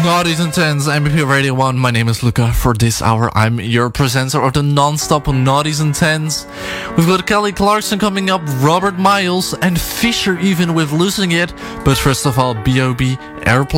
Naughties and Tens, MVP Radio 1. My name is Luca. For this hour, I'm your presenter of the non-stop Naughties and Tens. We've got Kelly Clarkson coming up, Robert Miles, and Fisher even with Losing It. But first of all, B.O.B. Airplane.